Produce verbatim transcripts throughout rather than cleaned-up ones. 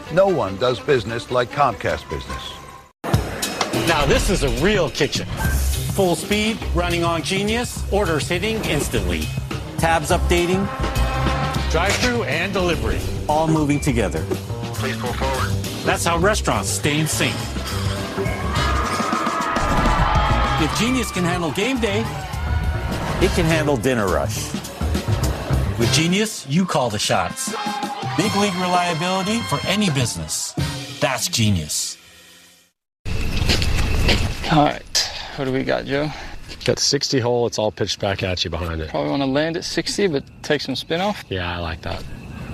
No one does business like Comcast Business. Now this is a real kitchen. Full speed, running on Genius, orders hitting instantly. Tabs updating, drive-through and delivery, all moving together. Please pull forward. That's how restaurants stay in sync. If Genius can handle game day, it can handle dinner rush. With Genius, you call the shots. Big league reliability for any business. That's Genius. All right, what do we got, Joe? Got sixty hole, it's all pitched back at you behind it. Probably want to land at sixty, but take some spin off. Yeah, I like that.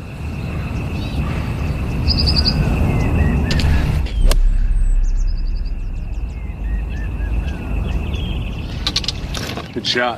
Good shot.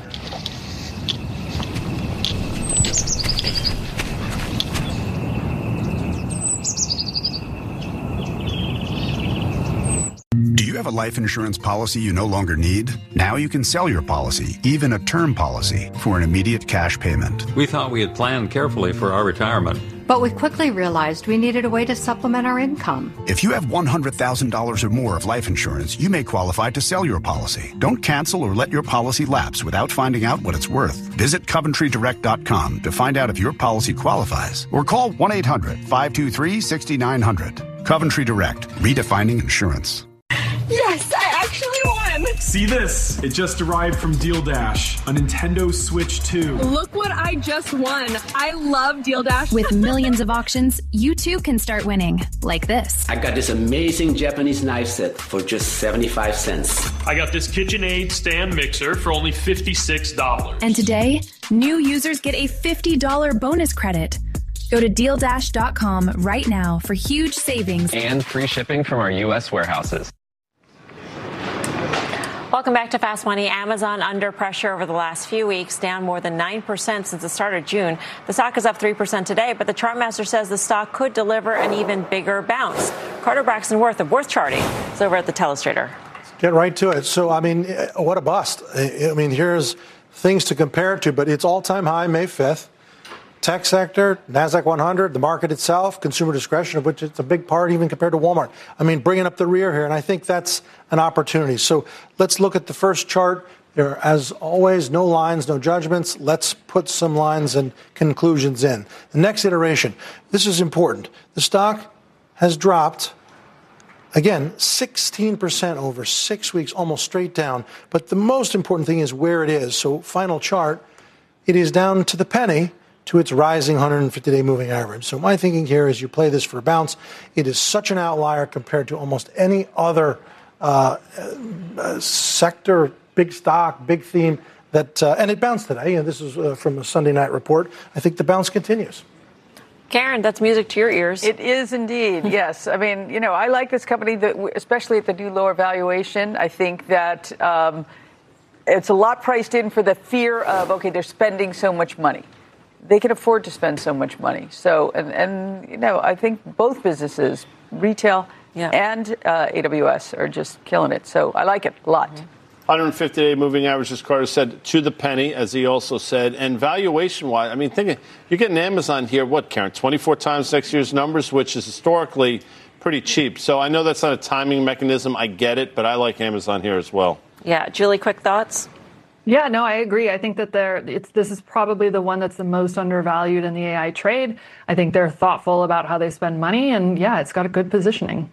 Do you have a life insurance policy you no longer need? Now you can sell your policy, even a term policy, for an immediate cash payment. We thought we had planned carefully for our retirement. But we quickly realized we needed a way to supplement our income. If you have one hundred thousand dollars or more of life insurance, you may qualify to sell your policy. Don't cancel or let your policy lapse without finding out what it's worth. Visit Coventry Direct dot com to find out if your policy qualifies, or call one eight hundred, five two three, six nine zero zero. Coventry Direct, redefining insurance. Yes, I actually won! See this? It just arrived from Deal Dash, a Nintendo Switch two. Look what I just won. I love Deal Dash. With millions of auctions, you too can start winning, like this. I got this amazing Japanese knife set for just seventy-five cents. I got this KitchenAid stand mixer for only fifty-six dollars. And today, new users get a fifty dollars bonus credit. Go to Deal Dash dot com right now for huge savings. And free shipping from our U S warehouses. Welcome back to Fast Money. Amazon under pressure over the last few weeks, down more than nine percent since the start of June. The stock is up three percent today, but the chartmaster says the stock could deliver an even bigger bounce. Carter Braxton Worth of Worth Charting is over at the Telestrator. Get right to it. So, I mean, what a bust. I mean, here's things to compare it to, but it's all-time high May fifth. Tech sector, NASDAQ one hundred, the market itself, consumer discretion, of which it's a big part even compared to Walmart. I mean, bringing up the rear here, and I think that's an opportunity. So let's look at the first chart. There, as always, no lines, no judgments. Let's put some lines and conclusions in. The next iteration, this is important. The stock has dropped, again, sixteen percent over six weeks, almost straight down. But the most important thing is where it is. So final chart, it is down to the penny, to its rising one hundred fifty-day moving average. So my thinking here is you play this for a bounce. It is such an outlier compared to almost any other uh, uh, sector, big stock, big theme, that, uh, and it bounced today. And this is uh, from a Sunday night report. I think the bounce continues. Karen, that's music to your ears. It is indeed, yes. I mean, you know, I like this company, that, especially at the new lower valuation. I think that um, it's a lot priced in for the fear of, okay, they're spending so much money. They can afford to spend so much money. So, and, and you know, I think both businesses, retail yeah. and uh, A W S, are just killing it. So I like it a lot. one hundred fifty-day moving average, as Carter said, to the penny, as he also said. And valuation-wise, I mean, think you're getting Amazon here, what, Karen, twenty-four times next year's numbers, which is historically pretty cheap. So I know that's not a timing mechanism. I get it, but I like Amazon here as well. Yeah. Julie, quick thoughts? Yeah, no, I agree. I think that they're, it's, this is probably the one that's the most undervalued in the A I trade. I think they're thoughtful about how they spend money, and yeah, it's got a good positioning.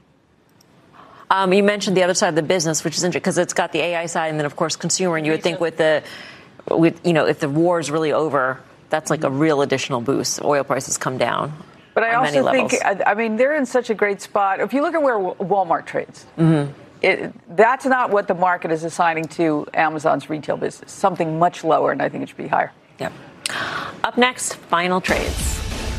Um, you mentioned the other side of the business, which is interesting because it's got the A I side and then, of course, consumer. And you would think with the, with you know, if the war is really over, that's like a real additional boost. Oil prices come down. But I also think, I mean, they're in such a great spot. If you look at where Walmart trades. Mm-hmm. It, that's not what the market is assigning to Amazon's retail business. Something much lower, and I think it should be higher. Yep. Up next, final trades.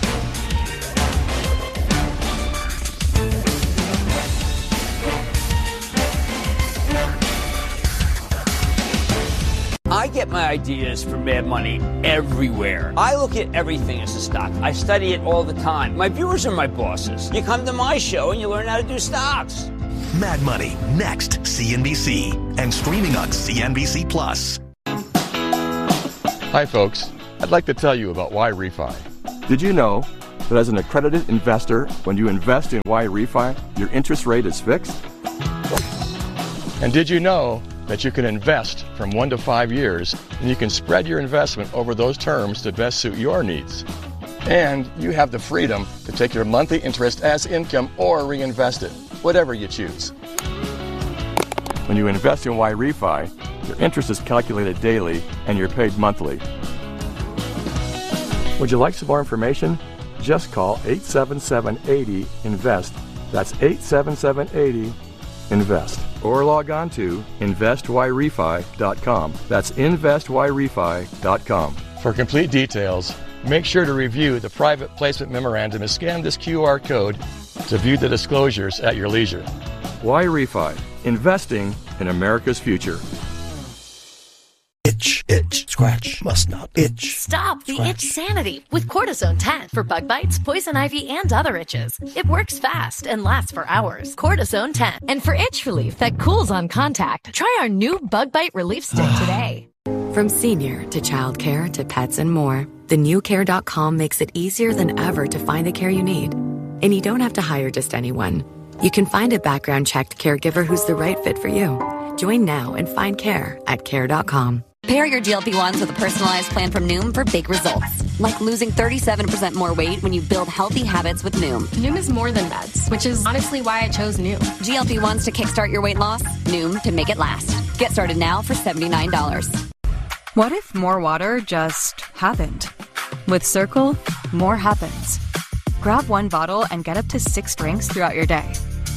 I get my ideas from Mad Money everywhere. I look at everything as a stock. I study it all the time. My viewers are my bosses. You come to my show and you learn how to do stocks. Mad Money, next, C N B C, and streaming on C N B C Plus. Hi, folks. I'd like to tell you about why refi. Did you know that as an accredited investor, when you invest in Y-Refi, your interest rate is fixed? And did you know that you can invest from one to five years and you can spread your investment over those terms to best suit your needs? And you have the freedom to take your monthly interest as income or reinvest it, whatever you choose. When you invest in Y-Refi, your interest is calculated daily and you're paid monthly. Would you like some more information? Just call eight seven seven, eight zero, INVEST. That's eight seven seven, eight zero, INVEST. Or log on to invest y refi dot com. That's invest y refi dot com. For complete details, make sure to review the private placement memorandum and scan this Q R code to view the disclosures at your leisure. Y-Refi, investing in America's future. Itch, itch, scratch, must not itch. Stop the Scratch. itch sanity with Cortisone ten for bug bites, poison ivy, and other itches. It works fast and lasts for hours. Cortisone ten. And for itch relief that cools on contact, try our new bug bite relief stick today. From senior to childcare to pets and more, the new care dot com makes it easier than ever to find the care you need. And you don't have to hire just anyone. You can find a background-checked caregiver who's the right fit for you. Join now and find care at care dot com. Pair your G L P ones with a personalized plan from Noom for big results. Like losing thirty-seven percent more weight when you build healthy habits with Noom. Noom is more than meds, which is honestly why I chose Noom. G L P ones to kickstart your weight loss. Noom to make it last. Get started now for seventy-nine dollars. What if more water just happened? With Circle, more happens. Grab one bottle and get up to six drinks throughout your day.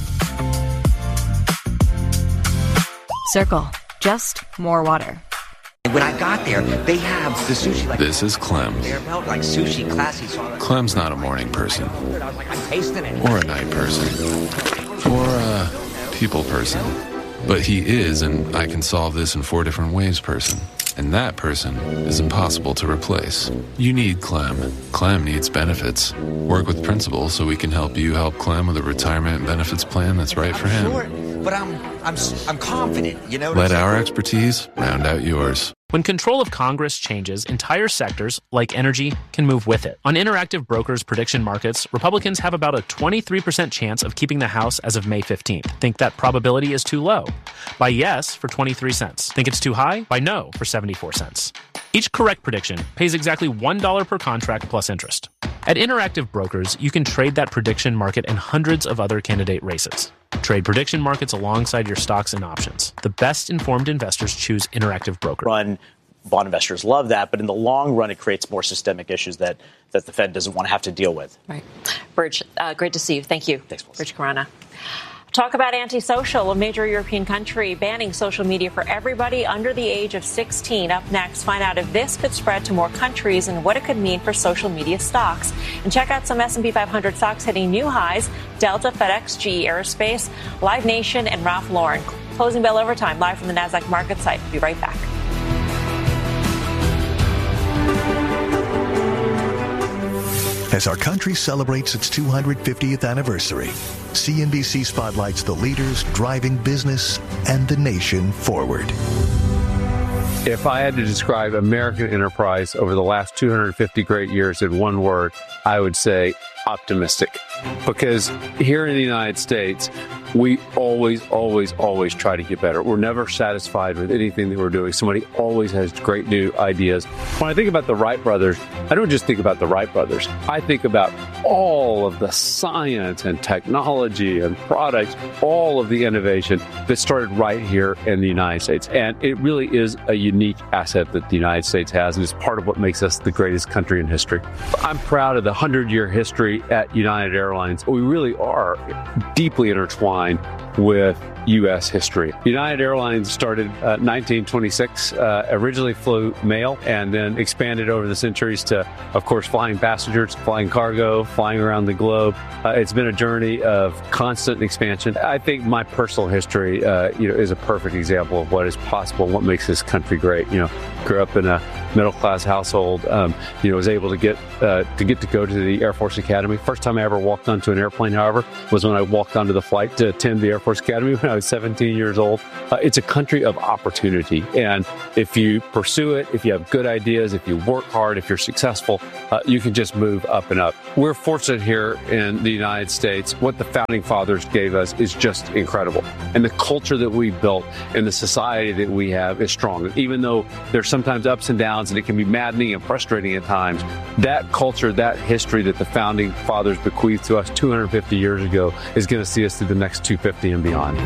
Circle, just more water. When I got there, they have the sushi like This is Clem. they're about like sushi classy. So I'm like, Clem's not a morning person, I was like, I'm tasting it. or a night person, or a people person. But he is, and I can solve this in four different ways person. And that person is impossible to replace. You need Clem. Clem needs benefits. Work with Principal so we can help you help Clem with a retirement benefits plan that's right for him. Sure, but I'm I'm I'm confident. You know. Let our expertise round out yours. When control of Congress changes, entire sectors, like energy, can move with it. On Interactive Brokers prediction markets, Republicans have about a twenty-three percent chance of keeping the House as of May fifteenth. Think that probability is too low? Buy yes for twenty-three cents. Think it's too high? Buy no for seventy-four cents. Each correct prediction pays exactly one dollar per contract plus interest. At Interactive Brokers, you can trade that prediction market and hundreds of other candidate races. Trade prediction markets alongside your stocks and options. The best informed investors choose Interactive Brokers. Run bond investors love that, but in the long run, it creates more systemic issues that, that the Fed doesn't want to have to deal with. Right. Burj, uh, great to see you. Thank you. Thanks, Burj Khurana. Talk about antisocial. A major European country banning social media for everybody under the age of sixteen. Up next, find out if this could spread to more countries and what it could mean for social media stocks. And check out some S and P five hundred stocks hitting new highs. Delta, FedEx, G E Aerospace, Live Nation, and Ralph Lauren. Closing bell overtime live from the NASDAQ market site. We'll be right back. As our country celebrates its two hundred fiftieth anniversary, C N B C spotlights the leaders driving business and the nation forward. If I had to describe American enterprise over the last two hundred fifty great years in one word, I would say optimistic. Because here in the United States, we always, always, always try to get better. We're never satisfied with anything that we're doing. Somebody always has great new ideas. When I think about the Wright brothers, I don't just think about the Wright brothers. I think about all of the science and technology and products, all of the innovation that started right here in the United States. And it really is a unique asset that the United States has, and it's part of what makes us the greatest country in history. I'm proud of the hundred-year history at United Airlines. We really are deeply intertwined with U S history. United Airlines started uh, nineteen twenty-six, uh, originally flew mail and then expanded over the centuries to, of course, flying passengers, flying cargo, flying around the globe. Uh, it's been a journey of constant expansion. I think my personal history, uh, you know, is a perfect example of what is possible and what makes this country great. You know, grew up in a middle class household, um, you know, was able to get uh, to get to go to the Air Force Academy. First time I ever walked onto an airplane, however, was when I walked onto the flight to attend the Air Force Academy when I was seventeen years old. Uh, it's a country of opportunity, and if you pursue it, if you have good ideas, if you work hard, if you're successful, uh, you can just move up and up. We're fortunate here in the United States. What the founding fathers gave us is just incredible, and the culture that we built and the society that we have is strong. Even though there's sometimes ups and downs and it can be maddening and frustrating at times, that culture, that history that the founding fathers bequeathed to us two hundred fifty years ago is going to see us through the next two hundred fifty and beyond.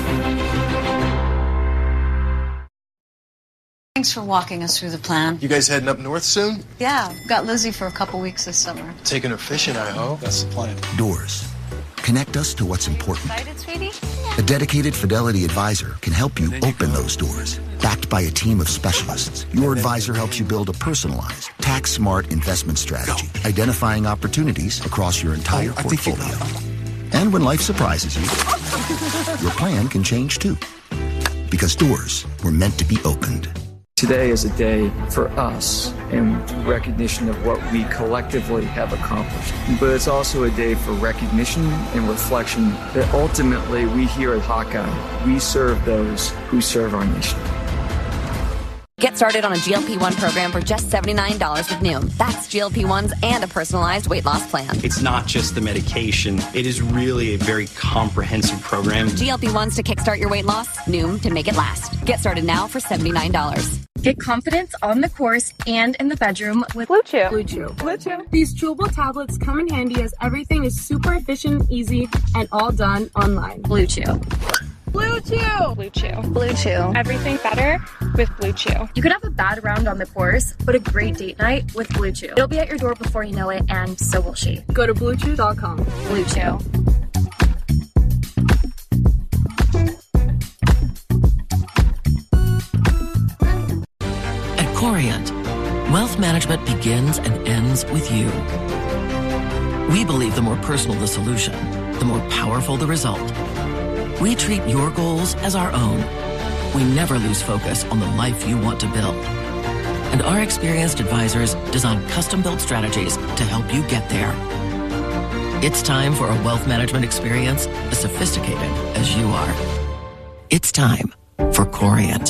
Thanks for walking us through the plan. You guys heading up north soon? Yeah, got Lizzie for a couple weeks this summer. Taking her fishing, I hope. That's the plan. Doors. Connect us to what's important. Excited, sweetie? A dedicated Fidelity advisor can help you open those doors. Backed by a team of specialists, your advisor helps you build a personalized, tax-smart investment strategy, identifying opportunities across your entire oh, portfolio. And when life surprises you, your plan can change too. Because doors were meant to be opened. Today is a day for us in recognition of what we collectively have accomplished. But it's also a day for recognition and reflection that ultimately we here at Hawkeye, we serve those who serve our nation. Get started on a G L P one program for just seventy-nine dollars with Noom. That's G L P ones and a personalized weight loss plan. It's not just the medication. It is really a very comprehensive program. G L P ones to kickstart your weight loss, Noom to make it last. Get started now for seventy-nine dollars. Get confidence on the course and in the bedroom with Blue Chew. Blue Chew. Blue Chew. These chewable tablets come in handy as everything is super efficient, easy, and all done online. Blue Chew. Blue Chew. Blue Chew. Blue Chew. Everything better with Blue Chew. You could have a bad round on the course, but a great date night with Blue Chew. It'll be at your door before you know it, and so will she. Go to blue chew dot com. Blue Chew. At Corient, wealth management begins and ends with you. We believe the more personal the solution, the more powerful the result. We treat your goals as our own. We never lose focus on the life you want to build. And our experienced advisors design custom-built strategies to help you get there. It's time for a wealth management experience as sophisticated as you are. It's time for Corient.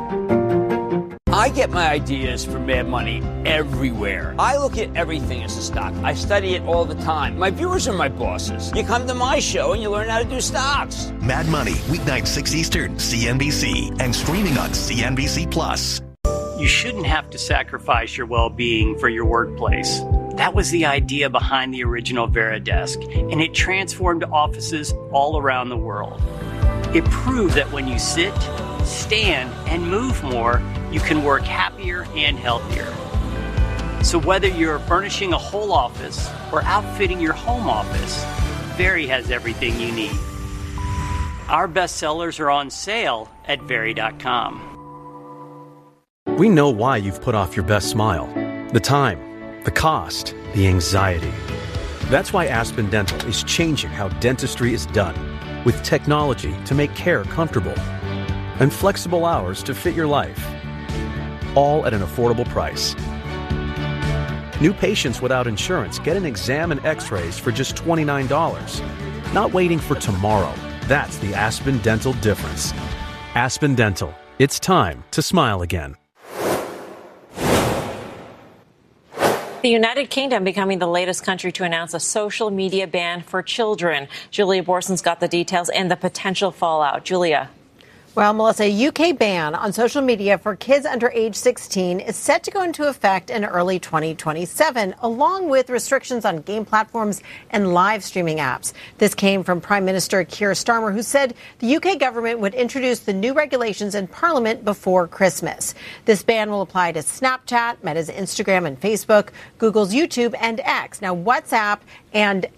I get my ideas from Mad Money everywhere. I look at everything as a stock. I study it all the time. My viewers are my bosses. You come to my show and you learn how to do stocks. Mad Money, weeknight six Eastern, C N B C, and streaming on C N B C Plus. You shouldn't have to sacrifice your well-being for your workplace. That was the idea behind the original Veridesk, and it transformed offices all around the world. It proved that when you sit, stand, and move more, you can work happier and healthier. So whether you're furnishing a whole office or outfitting your home office, Very has everything you need. Our best sellers are on sale at Very dot com. We know why you've put off your best smile. The time, the cost, the anxiety. That's why Aspen Dental is changing how dentistry is done, with technology to make care comfortable and flexible hours to fit your life, all at an affordable price. New patients without insurance get an exam and x-rays for just twenty-nine dollars. Not waiting for tomorrow. That's the Aspen Dental difference. Aspen Dental. It's time to smile again. The United Kingdom becoming the latest country to announce a social media ban for children. Julia Borson's got the details and the potential fallout. Julia. Well, Melissa, a U K ban on social media for kids under age sixteen is set to go into effect in early twenty twenty-seven, along with restrictions on game platforms and live streaming apps. This came from Prime Minister Keir Starmer, who said the U K government would introduce the new regulations in Parliament before Christmas. This ban will apply to Snapchat, Meta's Instagram and Facebook, Google's YouTube and X. Now, WhatsApp and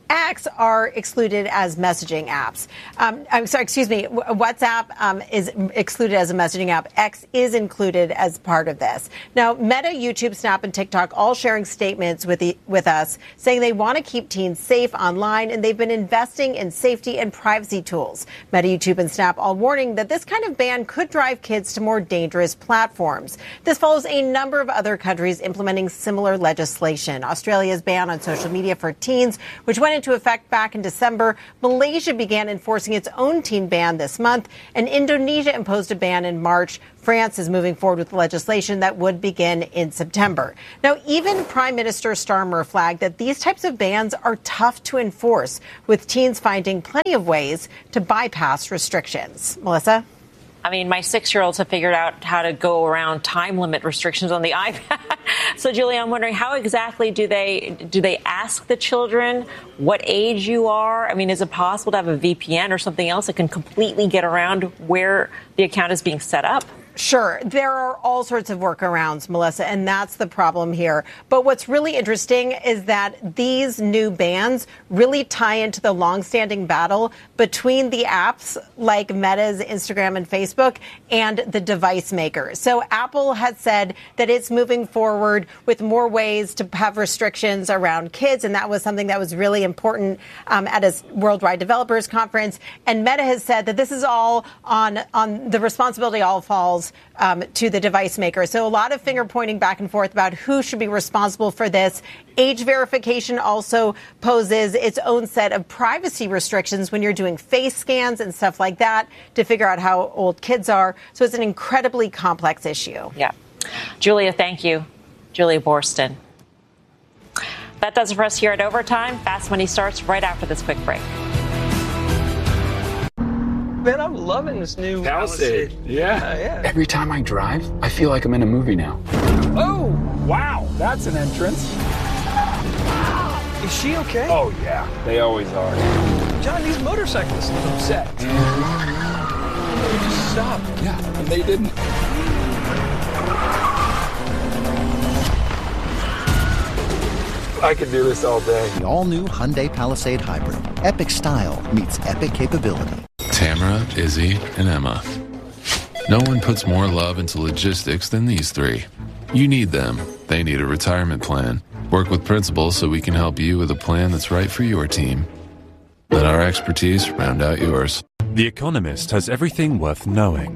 X are excluded as messaging apps. Um, I'm sorry, excuse me. WhatsApp um, is excluded as a messaging app. X is included as part of this. Now, Meta, YouTube, Snap, and TikTok all sharing statements with the, with us saying they want to keep teens safe online, and they've been investing in safety and privacy tools. Meta, YouTube, and Snap all warning that this kind of ban could drive kids to more dangerous platforms. This follows a number of other countries implementing similar legislation. Australia's ban on social media for teens, which went into effect back in December. Malaysia began enforcing its own teen ban this month, and Indonesia imposed a ban in March. France is moving forward with legislation that would begin in September. Now, even Prime Minister Starmer flagged that these types of bans are tough to enforce, with teens finding plenty of ways to bypass restrictions. Melissa? I mean, my six-year-olds have figured out how to go around time limit restrictions on the iPad. So, Julia, I'm wondering, how exactly do they do they ask the children what age you are? I mean, is it possible to have a V P N or something else that can completely get around where the account is being set up? Sure. There are all sorts of workarounds, Melissa, and that's the problem here. But what's really interesting is that these new bans really tie into the longstanding battle between the apps like Meta's Instagram and Facebook and the device makers. So Apple has said that it's moving forward with more ways to have restrictions around kids, and that was something that was really important um, at a Worldwide Developers Conference. And Meta has said that this is all on, on the responsibility all falls Um, to the device maker. So a lot of finger pointing back and forth about who should be responsible for this. Age verification also poses its own set of privacy restrictions when you're doing face scans and stuff like that to figure out how old kids are. So it's an incredibly complex issue. Yeah. Julia, thank you. Julia Boorstin. That does it for us here at Overtime. Fast Money starts right after this quick break. Man, I'm loving this new Palisade. Palisade. Yeah. Uh, yeah. Every time I drive, I feel like I'm in a movie now. Oh, wow. That's an entrance. Is she okay? Oh, yeah. They always are. John, these motorcyclists look upset. They just stopped. Yeah, and they didn't. I could do this all day. The all-new Hyundai Palisade Hybrid. Epic style meets epic capability. Tamara, Izzy, and Emma. No one puts more love into logistics than these three. You need them. They need a retirement plan. Work with Principal so we can help you with a plan that's right for your team. Let our expertise round out yours. The Economist has everything worth knowing.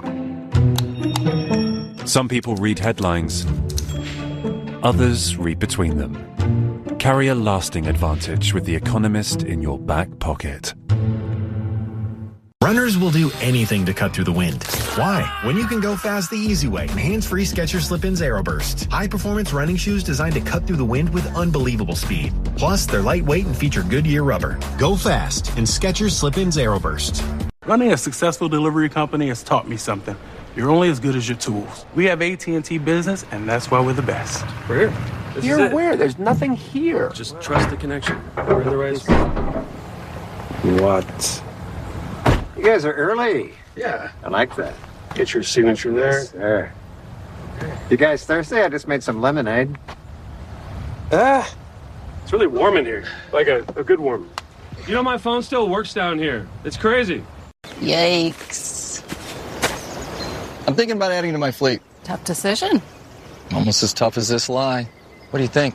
Some people read headlines. Others read between them. Carry a lasting advantage with The Economist in your back pocket. Runners will do anything to cut through the wind. Why? When you can go fast the easy way. Hands-free Skechers Slip-ins Aeroburst. High-performance running shoes designed to cut through the wind with unbelievable speed. Plus, they're lightweight and feature Goodyear rubber. Go fast in Skechers Slip-ins Aeroburst. Running a successful delivery company has taught me something. You're only as good as your tools. We have A T and T Business, and that's why we're the best. We're here. This You're where? There's nothing here. Just trust the connection. We're in the right spot. What? You guys are early. Yeah. I like that. Get your signature there. There. You guys thirsty? I just made some lemonade. Ah. It's really warm in here. Like a, a good warm. You know, my phone still works down here. It's crazy. Yikes. I'm thinking about adding to my fleet. Tough decision. Almost as tough as this lie. What do you think?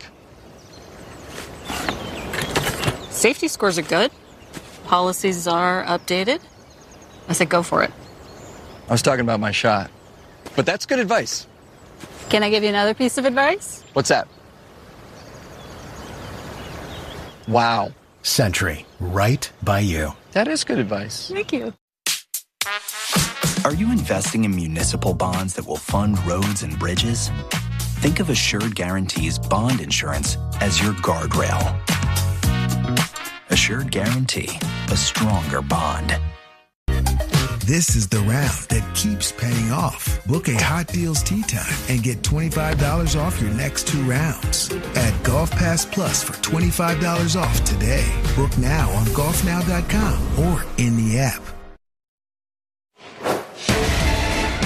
Safety scores are good. Policies are updated. I said go for it. I was talking about my shot. But that's good advice. Can I give you another piece of advice? What's that? Wow. Sentry. Right by you. That is good advice. Thank you. Are you investing in municipal bonds that will fund roads and bridges? Think of Assured Guaranty's bond insurance as your guardrail. Assured Guaranty, a stronger bond. This is the round that keeps paying off. Book a Hot Deals Tee Time and get twenty-five dollars off your next two rounds. Add Golf Pass Plus for twenty-five dollars off today. Book now on golf now dot com or in the app.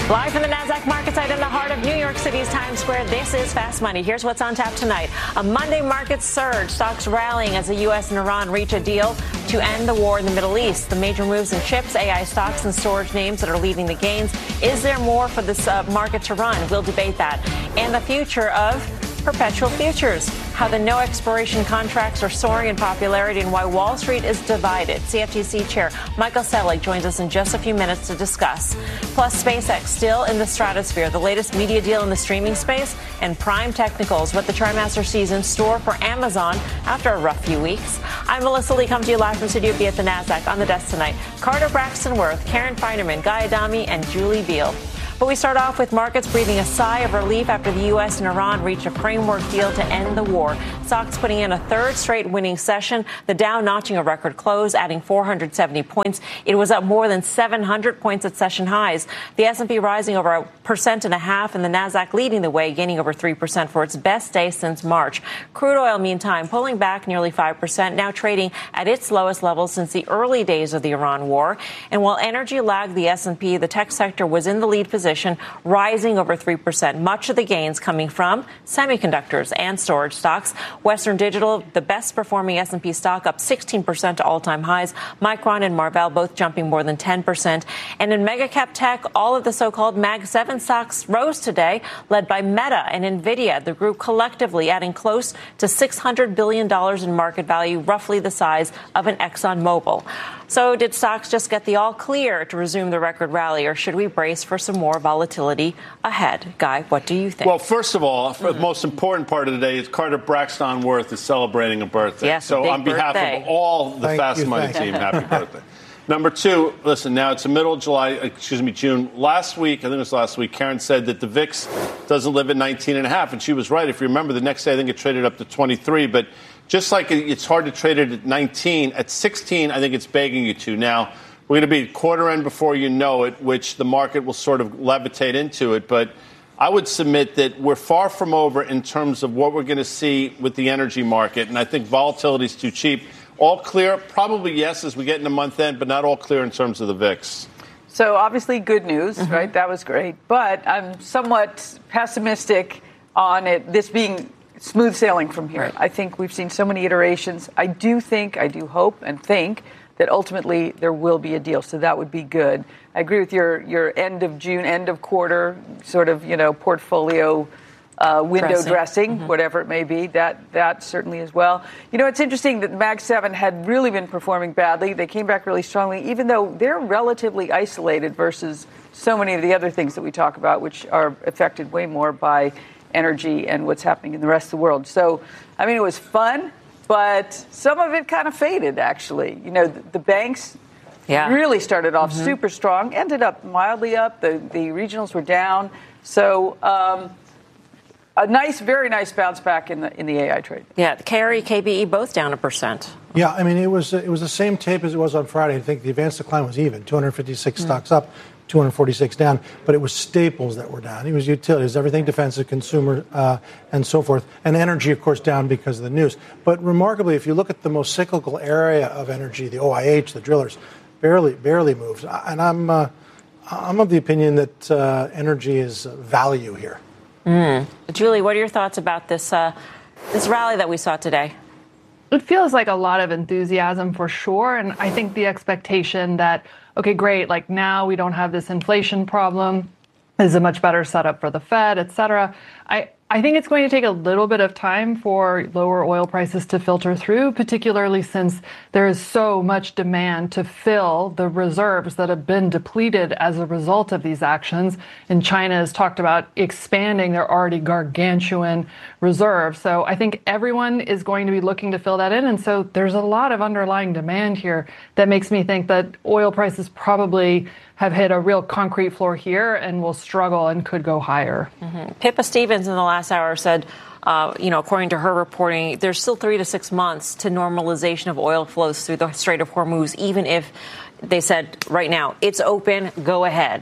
Live from the NASDAQ market site in the heart of New York City's Times Square, this is Fast Money. Here's what's on tap tonight. A Monday market surge, stocks rallying as the U S and Iran reach a deal to end the war in the Middle East. The major moves in chips, A I stocks, and storage names that are leading the gains. Is there more for this uh, market to run? We'll debate that. And the future of perpetual futures, how the no expiration contracts are soaring in popularity and why Wall Street is divided. C F T C Chair Michael Selig joins us in just a few minutes to discuss. Plus, SpaceX still in the stratosphere, the latest media deal in the streaming space, and Prime Technicals, what the TriMaster sees in store for Amazon after a rough few weeks. I'm Melissa Lee, coming to you live from Studio B at the NASDAQ. On the desk tonight, Carter Braxton Worth, Karen Feinerman, Guy Adami, and Julie Beal. But we start off with markets breathing a sigh of relief after the U S and Iran reached a framework deal to end the war. Stocks putting in a third straight winning session. The Dow notching a record close, adding four hundred seventy points. It was up more than seven hundred points at session highs. The S and P rising over a percent and a half, and the Nasdaq leading the way, gaining over three percent for its best day since March. Crude oil, meantime, pulling back nearly five percent, now trading at its lowest level since the early days of the Iran war. And while energy lagged the S and P, the tech sector was in the lead position, rising over three percent. Much of the gains coming from semiconductors and storage stocks. Western Digital, the best performing S and P stock, up sixteen percent to all-time highs. Micron and Marvell both jumping more than ten percent. And in mega cap tech, all of the so-called Mag seven stocks rose today, led by Meta and Nvidia, the group collectively adding close to six hundred billion dollars in market value, roughly the size of an ExxonMobil. So did stocks just get the all clear to resume the record rally, or should we brace for some more volatility ahead? Guy, what do you think? Well, first of all, mm-hmm. the most important part of the day is Carter Braxton Worth is celebrating a birthday. Yes, so big on behalf birthday. of all the Thank Fast you, Money thank team, happy birthday. Number two, listen, now it's the middle of July, excuse me, June. Last week, I think it was last week, Karen said that the V I X doesn't live at nineteen and a half, and she was right. If you remember, the next day I think it traded up to twenty-three, but just like it's hard to trade it at nineteen, at sixteen, I think it's begging you to. Now, we're going to be quarter end before you know it, which the market will sort of levitate into it. But I would submit that we're far from over in terms of what we're going to see with the energy market. And I think volatility is too cheap. All clear? Probably yes, as we get into month end, but not all clear in terms of the V I X. So obviously good news, mm-hmm. right? That was great. But I'm somewhat pessimistic on it, this being smooth sailing from here. Right. I think we've seen so many iterations. I do think, I do hope and think that ultimately there will be a deal. So that would be good. I agree with your, your end of June, end of quarter, sort of, you know, portfolio uh, window dressing, dressing mm-hmm. whatever it may be. That that certainly as well. You know, it's interesting that Mag seven had really been performing badly. They came back really strongly, even though they're relatively isolated versus so many of the other things that we talk about, which are affected way more by energy and what's happening in the rest of the world. So, I mean, it was fun, but some of it kind of faded, actually. You know, the, the banks yeah. really started off mm-hmm. super strong, ended up mildly up. The, the regionals were down. So, um, a nice, very nice bounce back in the in the A I trade. Yeah, Carry, K B E, both down a percent. Yeah, I mean, it was it was the same tape as it was on Friday. I think the advanced decline was even, two hundred fifty-six mm. stocks up, two hundred forty-six down, but it was staples that were down. It was utilities, everything defensive, consumer, uh, and so forth. And energy, of course, down because of the news. But remarkably, if you look at the most cyclical area of energy, the O I H, the drillers, barely barely moves. And I'm uh, I'm of the opinion that uh, energy is value here. Mm. Julie, what are your thoughts about this uh, this rally that we saw today? It feels like a lot of enthusiasm for sure. And I think the expectation that, okay, great, like now we don't have this inflation problem, is a much better setup for the Fed, et cetera. I, I think it's going to take a little bit of time for lower oil prices to filter through, particularly since there is so much demand to fill the reserves that have been depleted as a result of these actions. And China has talked about expanding their already gargantuan reserves. So I think everyone is going to be looking to fill that in. And so there's a lot of underlying demand here that makes me think that oil prices probably have hit a real concrete floor here and will struggle and could go higher. Mm-hmm. Pippa Stevens in the last hour said, uh, you know, according to her reporting, there's still three to six months to normalization of oil flows through the Strait of Hormuz, even if they said right now it's open, go ahead.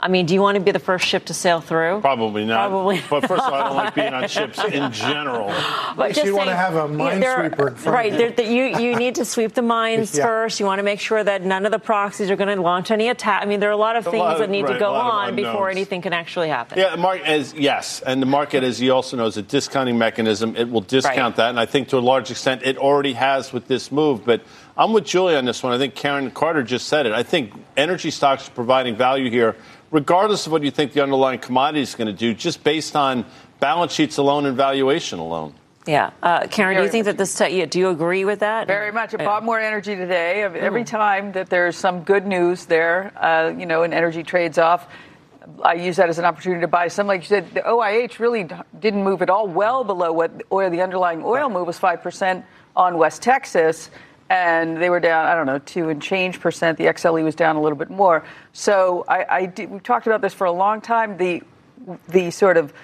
I mean, do you want to be the first ship to sail through? Probably not. Probably. But first of all, I don't like being on ships in general. But just you want to saying, have a minesweeper in front right, of you. there- you. You need to sweep the mines Yeah. first. You want to make sure that none of the proxies are going to launch any attack. I mean, there are a lot of A things lot of- that need right, to go a lot of on before unknowns. anything can actually happen. Yeah, Mark, as yes, and the market, as you also know, is a discounting mechanism. It will discount Right. that, and I think to a large extent it already has with this move. But I'm with Julie on this one. I think Karen Carter just said it. I think energy stocks are providing value here, regardless of what you think the underlying commodity is going to do, just based on balance sheets alone and valuation alone. Yeah, uh, Karen, do Very you think that this? Yeah, do you agree with that? Very much. I Yeah. bought more energy today. I mean, Every Mm. time that there's some good news there, uh, you know, and energy trades off, I use that as an opportunity to buy some. Like you said, the O I H really d- didn't move at all, well below what oil, the underlying oil move was five percent on West Texas. And they were down, I don't know, two and change percent. The X L E was down a little bit more. So I, I did, we've talked about this for a long time. The, the sort of,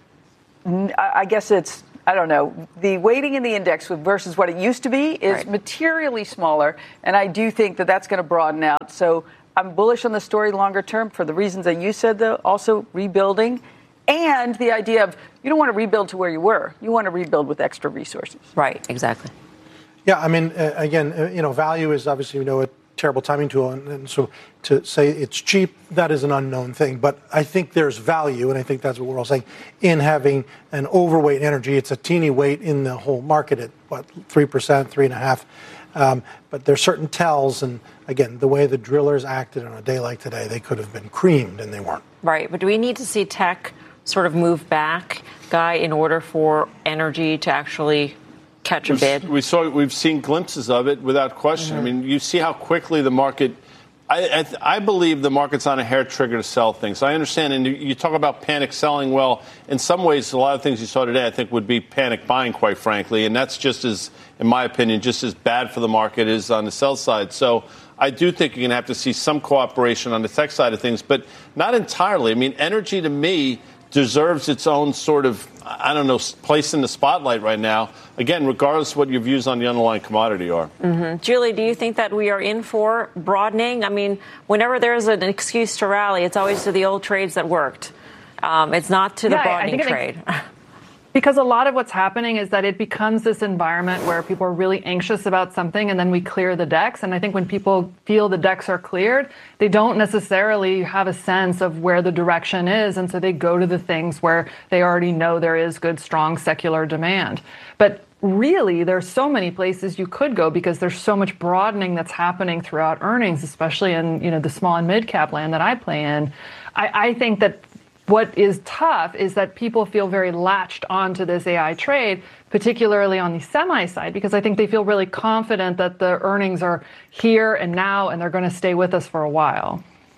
I guess it's, I don't know, the weighting in the index versus what it used to be is Right. materially smaller. And I do think that that's going to broaden out. So I'm bullish on the story longer term for the reasons that you said, though, also rebuilding. And the idea of you don't want to rebuild to where you were. You want to rebuild with extra resources. Right, exactly. Yeah, I mean, uh, again, uh, you know, value is obviously, you know, a terrible timing tool. And, and so to say it's cheap, that is an unknown thing. But I think there's value, and I think that's what we're all saying, in having an overweight energy. It's a teeny weight in the whole market at, what, three percent, three point five percent. Um, but there's certain tells. And, again, the way the drillers acted on a day like today, they could have been creamed, and they weren't. Right, but do we need to see tech sort of move back, Guy, in order for energy to actually catch a bid? We saw, we've seen glimpses of it without question. Mm-hmm. I mean, you see how quickly the market. I, I, I believe the market's on a hair trigger to sell things. I understand, and you, you talk about panic selling. Well, in some ways, a lot of things you saw today, I think, would be panic buying, quite frankly, and that's just as, in my opinion, just as bad for the market as on the sell side. So I do think you're going to have to see some cooperation on the tech side of things, but not entirely. I mean, energy to me deserves its own sort of, I don't know, place in the spotlight right now. Again, regardless of what your views on the underlying commodity are. Mm-hmm. Julie, do you think that we are in for broadening? I mean, whenever there's an excuse to rally, it's always to the old trades that worked. Um, it's not to the Yeah, I broadening think it trade. makes- Because a lot of what's happening is that it becomes this environment where people are really anxious about something, and then we clear the decks. And I think when people feel the decks are cleared, they don't necessarily have a sense of where the direction is. And so they go to the things where they already know there is good, strong secular demand. But really, there's so many places you could go because there's so much broadening that's happening throughout earnings, especially in, you know, the small and mid cap land that I play in. I, I think that what is tough is that people feel very latched onto this A I trade, particularly on the semi side, because I think they feel really confident that the earnings are here and now, and they're going to stay with us for a while.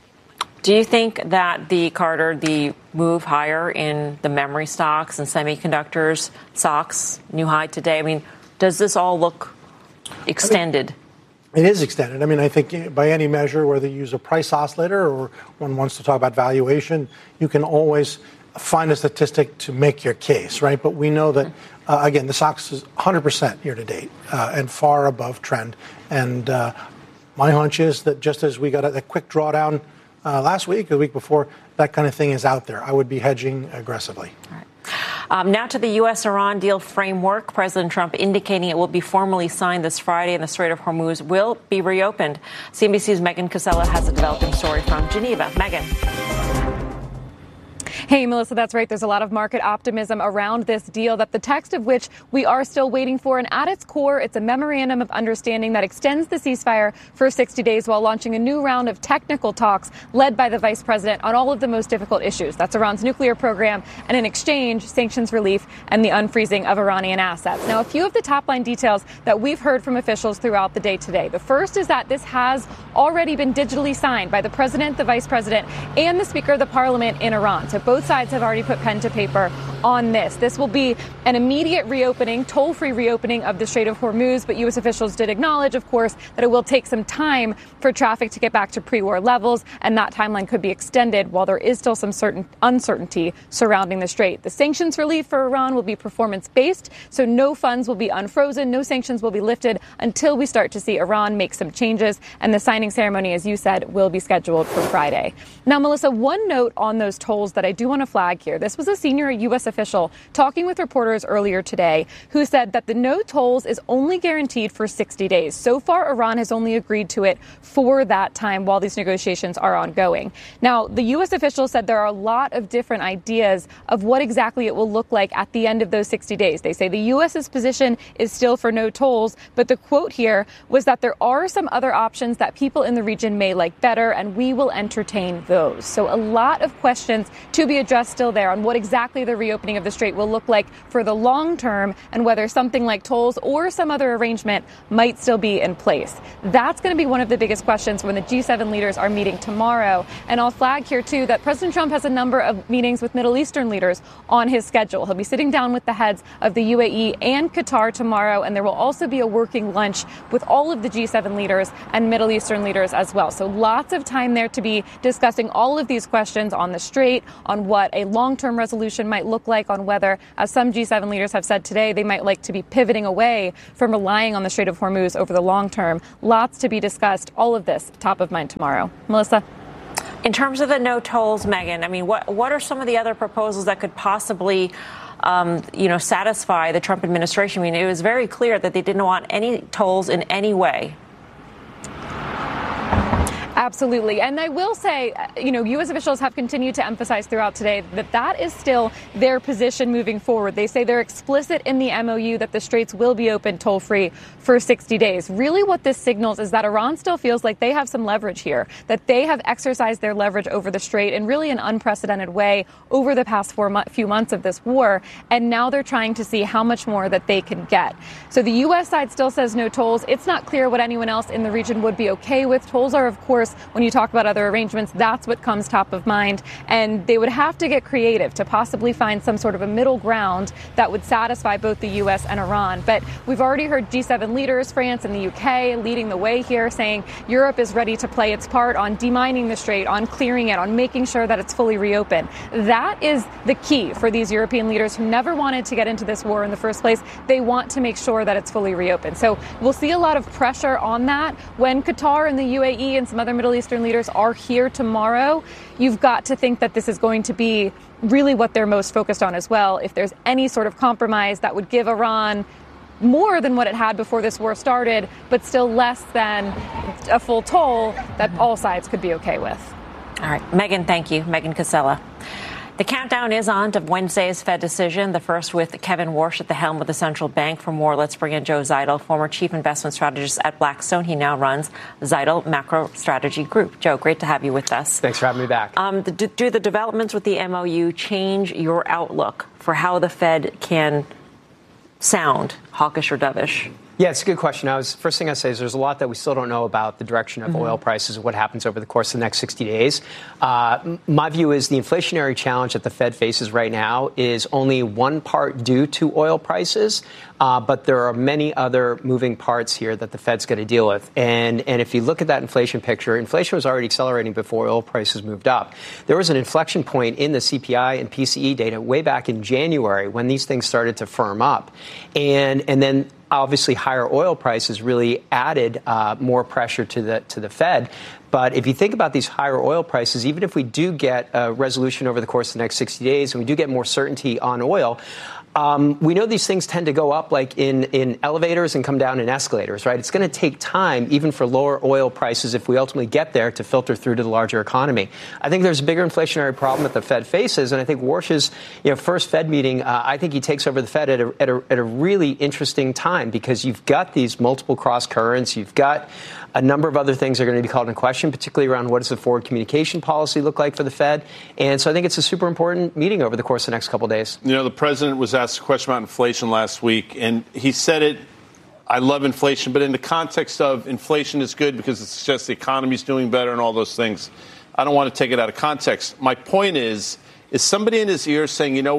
Do you think that the, Carter, the move higher in the memory stocks and semiconductors stocks, new high today, I mean, does this all look extended? It is extended. I mean, I think by any measure, whether you use a price oscillator or one wants to talk about valuation, you can always find a statistic to make your case, right? But we know that, uh, again, the S O X is one hundred percent year to date uh, and far above trend. And uh, my hunch is that just as we got a, a quick drawdown uh, last week, the week before, that kind of thing is out there. I would be hedging aggressively. All right. Um, now to the U S Iran deal framework. President Trump indicating it will be formally signed this Friday and the Strait of Hormuz will be reopened. C N B C's Megan Casella has a developing story from Geneva. Megan. Hey, Melissa, that's right. There's a lot of market optimism around this deal, that the text of which we are still waiting for. And at its core, it's a memorandum of understanding that extends the ceasefire for sixty days while launching a new round of technical talks led by the vice president on all of the most difficult issues. That's Iran's nuclear program and, in exchange, sanctions relief and the unfreezing of Iranian assets. Now, a few of the top line details that we've heard from officials throughout the day today. The first is that this has already been digitally signed by the president, the vice president, and the speaker of the parliament in Iran. So both sides have already put pen to paper on this. This will be an immediate reopening, toll-free reopening of the Strait of Hormuz, but U S officials did acknowledge, of course, that it will take some time for traffic to get back to pre-war levels, and that timeline could be extended while there is still some certain uncertainty surrounding the strait. The sanctions relief for Iran will be performance-based, so no funds will be unfrozen, no sanctions will be lifted until we start to see Iran make some changes, and the signing ceremony, as you said, will be scheduled for Friday. Now, Melissa, one note on those tolls that I do want to flag here. This was a senior U S official talking with reporters earlier today who said that the no tolls is only guaranteed for sixty days. So far, Iran has only agreed to it for that time while these negotiations are ongoing. Now, the U S official said there are a lot of different ideas of what exactly it will look like at the end of those sixty days. They say the U S's position is still for no tolls, but the quote here was that there are some other options that people in the region may like better, and we will entertain those. So a lot of questions to be addressed still there on what exactly the reopening of the strait will look like for the long term and whether something like tolls or some other arrangement might still be in place. That's going to be one of the biggest questions when the G seven leaders are meeting tomorrow. And I'll flag here, too, that President Trump has a number of meetings with Middle Eastern leaders on his schedule. He'll be sitting down with the heads of the U A E and Qatar tomorrow, and there will also be a working lunch with all of the G seven leaders and Middle Eastern leaders as well. So lots of time there to be discussing all of these questions on the strait, on what a long-term resolution might look like, on whether, as some G seven leaders have said today, they might like to be pivoting away from relying on the Strait of Hormuz over the long term. Lots to be discussed. All of this top of mind tomorrow. Melissa? In terms of the no tolls, Megan, I mean, what what are some of the other proposals that could possibly Um, you know, satisfy the Trump administration? I mean, it was very clear that they didn't want any tolls in any way. Absolutely. And I will say, you know, U S officials have continued to emphasize throughout today that that is still their position moving forward. They say they're explicit in the M O U that the straits will be open toll-free for sixty days. Really what this signals is that Iran still feels like they have some leverage here, that they have exercised their leverage over the strait in really an unprecedented way over the past four mo- few months of this war. And now they're trying to see how much more that they can get. So the U S side still says no tolls. It's not clear what anyone else in the region would be okay with. Tolls are, of course, when you talk about other arrangements, that's what comes top of mind. And they would have to get creative to possibly find some sort of a middle ground that would satisfy both the U S and Iran. But we've already heard G seven leaders, France and the U K, leading the way here, saying Europe is ready to play its part on demining the strait, on clearing it, on making sure that it's fully reopened. That is the key for these European leaders who never wanted to get into this war in the first place. They want to make sure that it's fully reopened. So we'll see a lot of pressure on that. When Qatar and the U A E and some other Middle Eastern leaders are here tomorrow, you've got to think that this is going to be really what they're most focused on as well. If there's any sort of compromise that would give Iran more than what it had before this war started, but still less than a full toll, that all sides could be okay with. All right. Megan, thank you. Megan Casella. The countdown is on to Wednesday's Fed decision, the first with Kevin Warsh at the helm of the central bank. For more, let's bring in Joe Zeidel, former chief investment strategist at Blackstone. He now runs Zeidel Macro Strategy Group. Joe, great to have you with us. Thanks for having me back. Um, do, do the developments with the M O U change your outlook for how the Fed can sound hawkish or dovish? Yeah, it's a good question. I was first thing I say is there's a lot that we still don't know about the direction of mm-hmm. oil prices and what happens over the course of the next sixty days. Uh, my view is the inflationary challenge that the Fed faces right now is only one part due to oil prices, uh, but there are many other moving parts here that the Fed's going to deal with. And and if you look at that inflation picture, inflation was already accelerating before oil prices moved up. There was an inflection point in the C P I and P C E data way back in January when these things started to firm up, and and then. Obviously, higher oil prices really added uh, more pressure to the to the Fed. But if you think about these higher oil prices, even if we do get a resolution over the course of the next sixty days and we do get more certainty on oil, um, we know these things tend to go up like in, in elevators and come down in escalators, right? It's going to take time, even for lower oil prices, if we ultimately get there, to filter through to the larger economy. I think there's a bigger inflationary problem that the Fed faces, and I think Warsh's you know, first Fed meeting, uh, I think he takes over the Fed at a, at, a, at a really interesting time because you've got these multiple cross currents, you've got a number of other things that are going to be called into question, particularly around what does the forward communication policy look like for the Fed. And so I think it's a super important meeting over the course of the next couple of days. You know, the president was asked a question about inflation last week, and he said it, I love inflation, but in the context of inflation is good because it suggests the economy's doing better and all those things. I don't want to take it out of context. My point is, is somebody in his ear saying, you know what,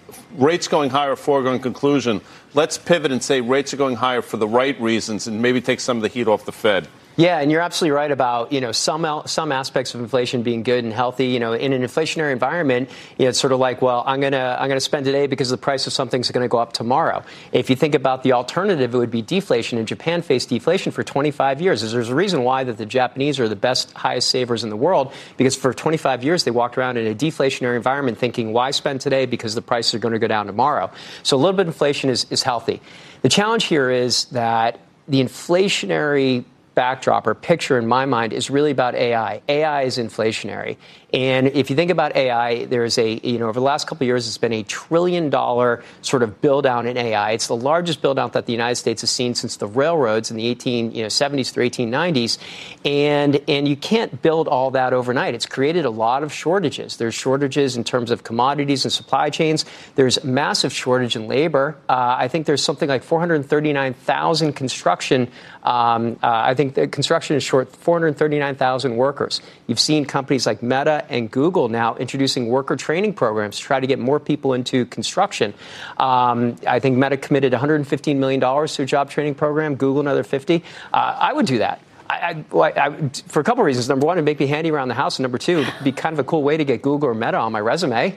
rates going higher, a foregone conclusion. Let's pivot and say rates are going higher for the right reasons and maybe take some of the heat off the Fed. Yeah, and you're absolutely right about, you know, some some aspects of inflation being good and healthy. You know, in an inflationary environment, you know, it's sort of like, well, I'm going to I'm going to spend today because the price of something's going to go up tomorrow. If you think about the alternative, it would be deflation. And Japan faced deflation for twenty-five years. There's a reason why that the Japanese are the best, highest savers in the world, because for twenty-five years they walked around in a deflationary environment thinking, why spend today because the prices are going to go down tomorrow. So a little bit of inflation is, is healthy. The challenge here is that the inflationary backdrop or picture in my mind is really about A I. A I is inflationary. And if you think about A I, there's a, you know, over the last couple of years, it's been a trillion dollar sort of build out in A I. It's the largest build out that the United States has seen since the railroads in the eighteen, you know, seventies through eighteen nineties. And, and you can't build all that overnight. It's created a lot of shortages. There's shortages in terms of commodities and supply chains. There's massive shortage in labor. Uh, I think there's something like four hundred thirty-nine thousand construction. Um, uh, I think the construction is short four hundred thirty-nine thousand workers. You've seen companies like Meta and Google now introducing worker training programs to try to get more people into construction. Um, I think Meta committed one hundred fifteen million dollars to a job training program, Google another fifty. Uh, I would do that. I, I, I, for a couple of reasons. Number one, it'd make me handy around the house. And number two, it'd be kind of a cool way to get Google or Meta on my resume.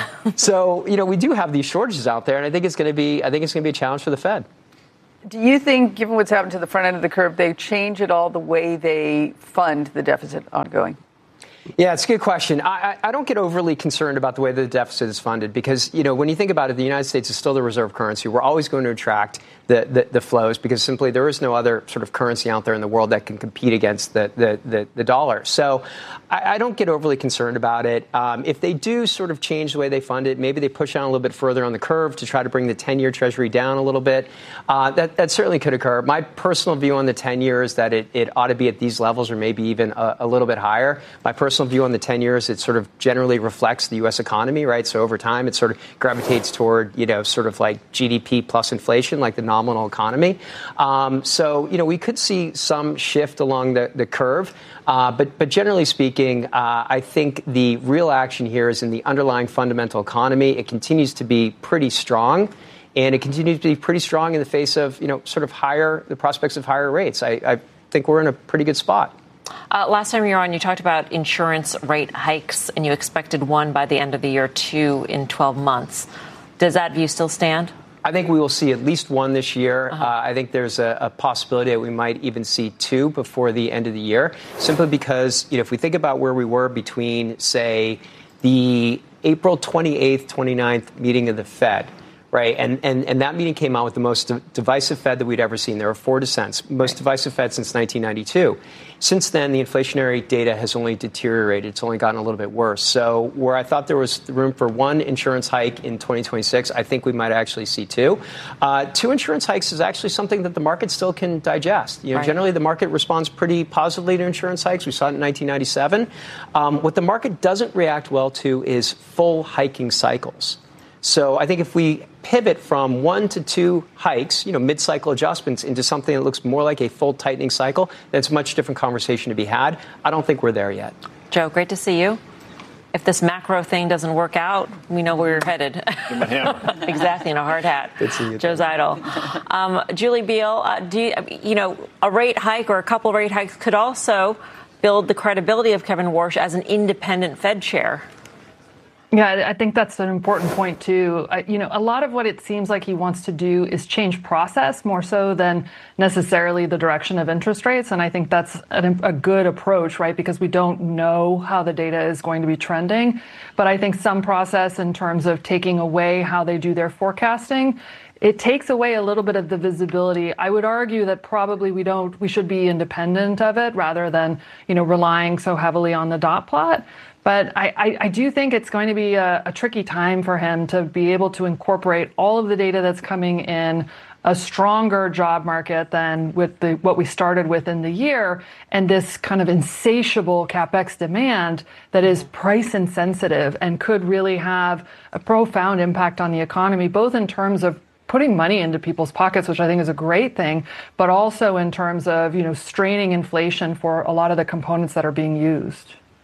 So, you know, we do have these shortages out there, and I think it's going to be, I think it's going to be a challenge for the Fed. Do you think, given what's happened to the front end of the curve, they change at all the way they fund the deficit ongoing? Yeah, it's a good question. I, I don't get overly concerned about the way the deficit is funded because, you know, when you think about it, the United States is still the reserve currency. We're always going to attract the, the, the flows because simply there is no other sort of currency out there in the world that can compete against the, the, the, the dollar. So I, I don't get overly concerned about it. Um, if they do sort of change the way they fund it, maybe they push out a little bit further on the curve to try to bring the ten-year Treasury down a little bit. Uh, that, that certainly could occur. My personal view on the ten-year is that it, it ought to be at these levels or maybe even a, a little bit higher. My personal view on the ten years, it sort of generally reflects the U S economy, right? So over time, it sort of gravitates toward, you know, sort of like G D P plus inflation, like the nominal economy. Um, so, you know, we could see some shift along the, the curve. Uh, but, but generally speaking, uh, I think the real action here is in the underlying fundamental economy. It continues to be pretty strong. And it continues to be pretty strong in the face of, you know, sort of higher, the prospects of higher rates. I, I think we're in a pretty good spot. Uh, last time you were on, you talked about insurance rate hikes, and you expected one by the end of the year, two in twelve months. Does that view still stand? I think we will see at least one this year. Uh-huh. Uh, I think there's a, a possibility that we might even see two before the end of the year, simply because, you know, if we think about where we were between, say, the April twenty-eighth, twenty-ninth meeting of the Fed, right? And, and and that meeting came out with the most divisive Fed that we'd ever seen. There were four dissents, most right. divisive Fed since nineteen ninety-two. Since then, the inflationary data has only deteriorated. It's only gotten a little bit worse. So where I thought there was room for one insurance hike in twenty twenty-six, I think we might actually see two. Uh, two insurance hikes is actually something that the market still can digest. You know, right. Generally, the market responds pretty positively to insurance hikes. We saw it in nineteen ninety-seven. Um, what the market doesn't react well to is full hiking cycles. So I think if we pivot from one to two hikes, you know, mid-cycle adjustments into something that looks more like a full tightening cycle, that's a much different conversation to be had. I don't think we're there yet. Joe, great to see you. If this macro thing doesn't work out, we know where you're headed. Give him a hammer. Exactly, in a hard hat. Good to see you. Joe Zeidel. Um, Julie Biel, uh, do you, you know, a rate hike or a couple of rate hikes could also build the credibility of Kevin Warsh as an independent Fed chair. Yeah, I think that's an important point, too. Uh, you know, a lot of what it seems like he wants to do is change process more so than necessarily the direction of interest rates. And I think that's a, a good approach, right, because we don't know how the data is going to be trending. But I think some process in terms of taking away how they do their forecasting, it takes away a little bit of the visibility. I would argue that probably we don't, we should be independent of it rather than, you know, relying so heavily on the dot plot. But I, I, I do think it's going to be a, a tricky time for him to be able to incorporate all of the data that's coming in, a stronger job market than with the what we started with in the year, and this kind of insatiable CapEx demand that is price insensitive and could really have a profound impact on the economy, both in terms of putting money into people's pockets, which I think is a great thing, but also in terms of, you know, straining inflation for a lot of the components that are being used.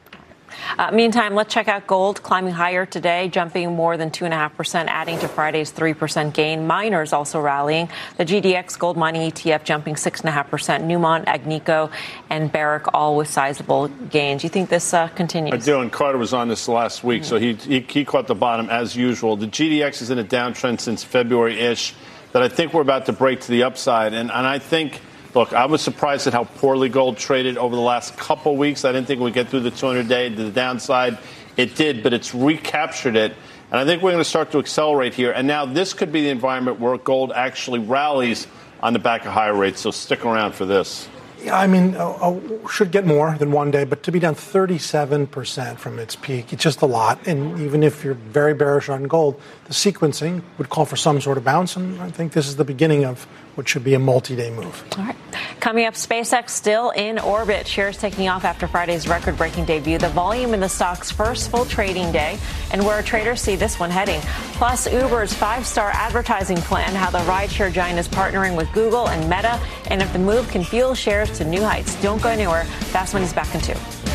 Uh, meantime, let's check out gold climbing higher today, jumping more than two point five percent, adding to Friday's three percent gain. Miners also rallying. The G D X gold mining E T F jumping six point five percent. Newmont, Agnico, and Barrick all with sizable gains. You think this uh, continues? I do, and Carter was on this last week, mm-hmm. so he, he he caught the bottom as usual. The G D X is in a downtrend since February-ish that I think we're about to break to the upside, and, and I think... Look, I was surprised at how poorly gold traded over the last couple weeks. I didn't think we'd get through the two hundred day to the downside. It did, but it's recaptured it. And I think we're going to start to accelerate here. And now this could be the environment where gold actually rallies on the back of higher rates. So stick around for this. Yeah, I mean, uh, uh, should get more than one day, but to be down thirty-seven percent from its peak, it's just a lot. And even if you're very bearish on gold, the sequencing would call for some sort of bounce. And I think this is the beginning of what should be a multi-day move. All right. Coming up, SpaceX still in orbit. Shares taking off after Friday's record-breaking debut. The volume in the stock's first full trading day and where traders see this one heading. Plus, Uber's five-star advertising plan, how the rideshare giant is partnering with Google and Meta, and if the move can fuel shares to new heights. Don't go anywhere. Fast Money's back in two.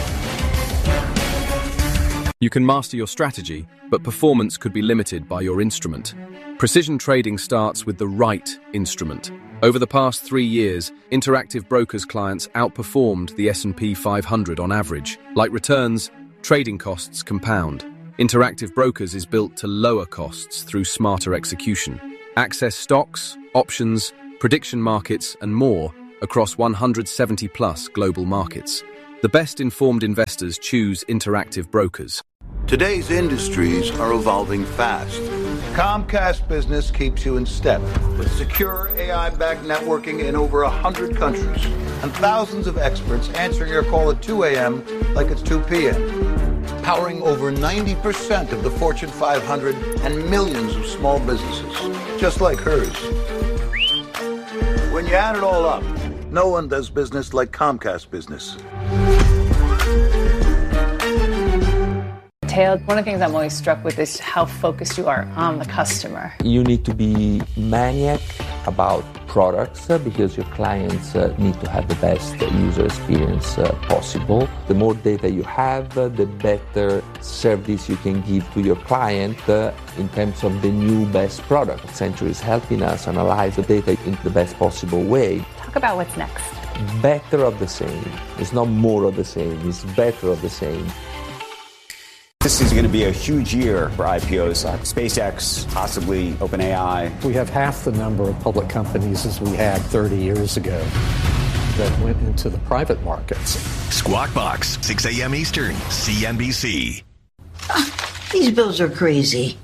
You can master your strategy, but performance could be limited by your instrument. Precision trading starts with the right instrument. Over the past three years, Interactive Brokers clients outperformed the S and P five hundred on average. Like returns, trading costs compound. Interactive Brokers is built to lower costs through smarter execution. Access stocks, options, prediction markets, and more across one hundred seventy plus global markets. The best informed investors choose Interactive Brokers. Today's industries are evolving fast. Comcast Business keeps you in step with secure A I-backed networking in over one hundred countries and thousands of experts answering your call at two a.m. like it's two p.m. Powering over ninety percent of the Fortune five hundred and millions of small businesses, just like hers. When you add it all up, no one does business like Comcast Business. One of the things I'm always struck with is how focused you are on the customer. You need to be maniac about products uh, because your clients uh, need to have the best uh, user experience uh, possible. The more data you have, uh, the better service you can give to your client uh, in terms of the new best product. Accenture is helping us analyze the data in the best possible way. Talk about what's next. Better of the same. It's not more of the same. It's better of the same. This is going to be a huge year for I P Os. Uh, SpaceX, possibly OpenAI. We have half the number of public companies as we had thirty years ago that went into the private markets. Squawk Box, six a.m. Eastern, C N B C. Uh, these bills are crazy.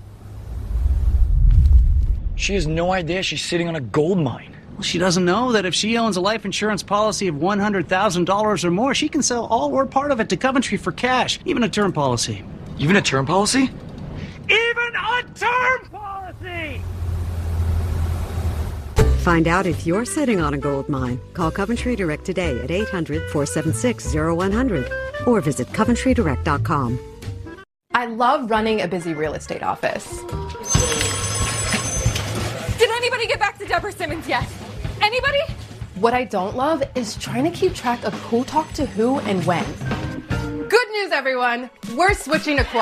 She has no idea she's sitting on a gold mine. Well, she doesn't know that if she owns a life insurance policy of one hundred thousand dollars or more, she can sell all or part of it to Coventry for cash, even a term policy. Even a term policy? Even a term policy! Find out if you're sitting on a gold mine. Call Coventry Direct today at eight hundred, four seven six, zero one hundred or visit coventry direct dot com. I love running a busy real estate office. Did anybody get back to Deborah Simmons yet? Anybody? What I don't love is trying to keep track of who talked to who and when. Good news, everyone. We're switching to Quo.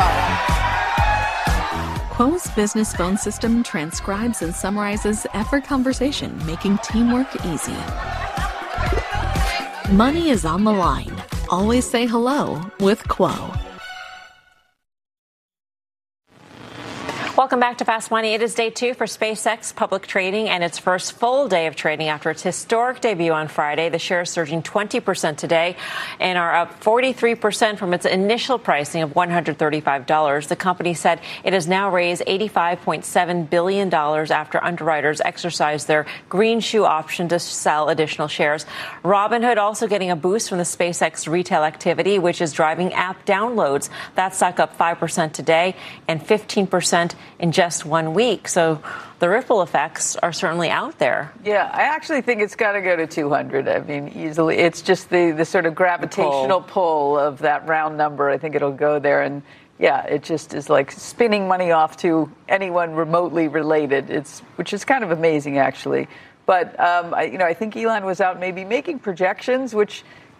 Quo's business phone system transcribes and summarizes every conversation, making teamwork easy. Money is on the line. Always say hello with Quo. Welcome back to Fast Money. It is day two for SpaceX public trading and its first full day of trading after its historic debut on Friday. The shares surging twenty percent today and are up forty-three percent from its initial pricing of one hundred thirty-five dollars. The company said it has now raised eighty-five point seven billion dollars after underwriters exercised their green shoe option to sell additional shares. Robinhood also getting a boost from the SpaceX retail activity, which is driving app downloads. That stock up five percent today and fifteen percent in just one week. So the ripple effects are certainly out there. Yeah, I actually think it's got to go to two hundred. I mean, easily. It's just the, the sort of gravitational pull. pull of that round number. I think it'll go there. And yeah, it just is like spinning money off to anyone remotely related. It's which is kind of amazing, actually. But, um, I, you know, I think Elon was out maybe making projections, which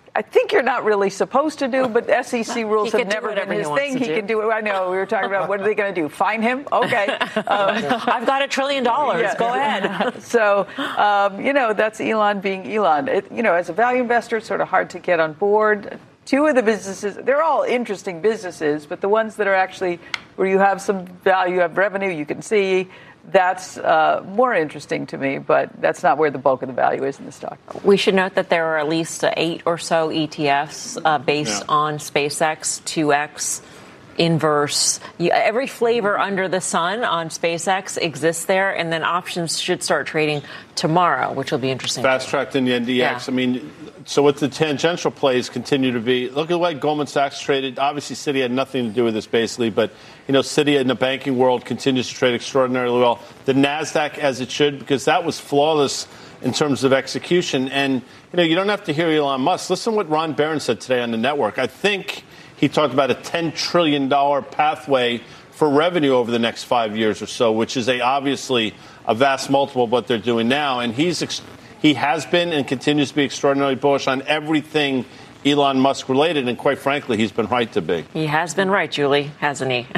I think you're not really supposed to do, but S E C rules have never been his he thing. He do. can do it. I know. We were talking about what are they going to do? Fine him? Okay. Um, I've got a trillion dollars. Yeah. Go ahead. So, um, you know, that's Elon being Elon. It, you know, as a value investor, it's sort of hard to get on board. Two of the businesses, they're all interesting businesses, but the ones that are actually where you have some value, you have revenue, you can see, that's uh, more interesting to me, but that's not where the bulk of the value is in the stock. We should note that there are at least uh, eight or so E T Fs uh, based Yeah. on SpaceX, two X, Inverse. You, every flavor under the sun on SpaceX exists there, and then options should start trading tomorrow, which will be interesting. Fast-tracked in the N D X. Yeah. I mean, so what the tangential plays continue to be, look at the way Goldman Sachs traded. Obviously, Citi had nothing to do with this, basically, but, you know, Citi in the banking world continues to trade extraordinarily well. The NASDAQ, as it should, because that was flawless in terms of execution. And, you know, you don't have to hear Elon Musk. Listen to what Ron Barron said today on the network. I think he talked about a ten trillion dollars pathway for revenue over the next five years or so, which is a obviously a vast multiple of what they're doing now. And he's ex- he has been and continues to be extraordinarily bullish on everything Elon Musk related. And quite frankly, he's been right to be. He has been right, Julie, hasn't he?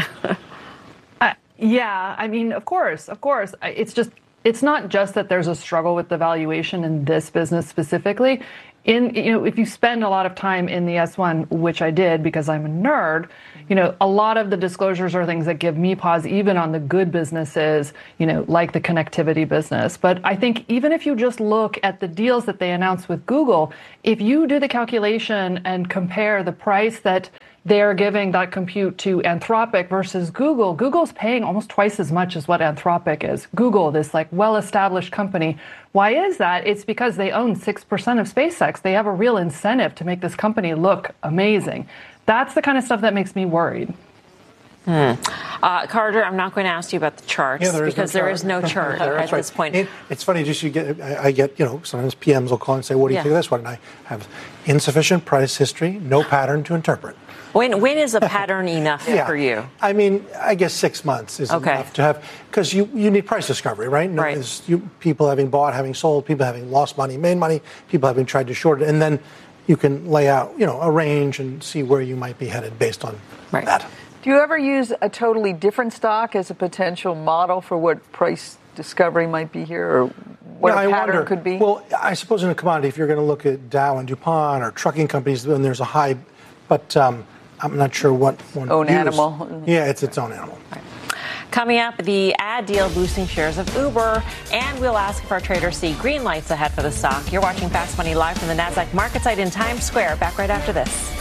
uh, yeah, I mean, of course, of course. It's just, it's not just that there's a struggle with the valuation in this business specifically. In, you know, if you spend a lot of time in the S one, which I did because I'm a nerd, you know, a lot of the disclosures are things that give me pause, even on the good businesses, you know, like the connectivity business. But I think even if you just look at the deals that they announced with Google, if you do the calculation and compare the price that they're giving that compute to Anthropic versus Google, Google's paying almost twice as much as what Anthropic is. Google, this like well-established company. Why is that? It's because they own six percent of SpaceX. They have a real incentive to make this company look amazing. That's the kind of stuff that makes me worried. Hmm. Uh, Carter, I'm not going to ask you about the charts Yeah, there is because no there chart. is no chart at That's right. this point. It, it's funny, just you get, I, I get, you know, sometimes P Ms will call and say, what do you Yeah. think of this one? And I have insufficient price history, no pattern to interpret. When when is a pattern enough Yeah. for you? I mean, I guess six months is Okay. enough to have, because you, you need price discovery, right? No, Right. it's You, people having bought, having sold, people having lost money, made money, people having tried to short it, and then you can lay out, you know, a range and see where you might be headed based on Right. that. Do you ever use a totally different stock as a potential model for what price discovery might be here, or what Yeah, a I pattern wonder. could be? Well, I suppose in a commodity, if you're going to look at Dow and DuPont or trucking companies, then there's a high, but um, I'm not sure what one Own use. animal. Yeah, it's its own animal. Coming up, the ad deal boosting shares of Uber, and we'll ask if our traders see green lights ahead for the stock. You're watching Fast Money live from the NASDAQ market site in Times Square. Back right after this.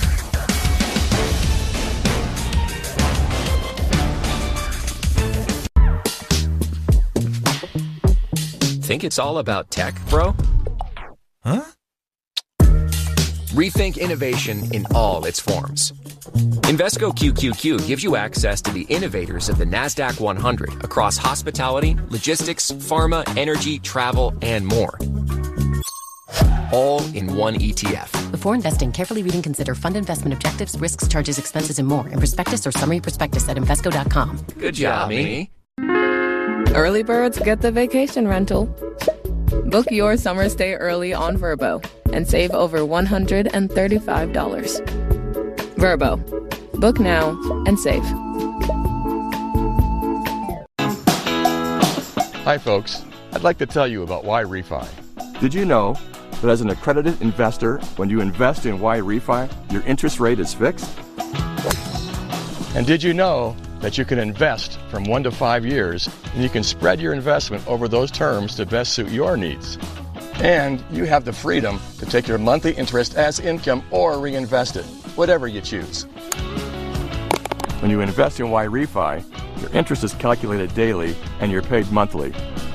Think it's all about tech, bro? Huh? Rethink innovation in all its forms. Invesco Q Q Q gives you access to the innovators of the NASDAQ one hundred across hospitality, logistics, pharma, energy, travel, and more. All in one E T F. Before investing, carefully read and consider fund investment objectives, risks, charges, expenses, and more in prospectus or summary prospectus at Invesco dot com. Good job, Mimi. Early birds get the vacation rental. Book your summer stay early on Vrbo and save over one hundred thirty-five dollars. Vrbo. Book now and save. Hi, folks. I'd like to tell you about Y-Refi. Did you know that as an accredited investor, when you invest in Y-Refi, your interest rate is fixed? And did you know that you can invest from one to five years, and you can spread your investment over those terms to best suit your needs? And you have the freedom to take your monthly interest as income or reinvest it, whatever you choose. When you invest in Y-Refi, your interest is calculated daily and you're paid monthly.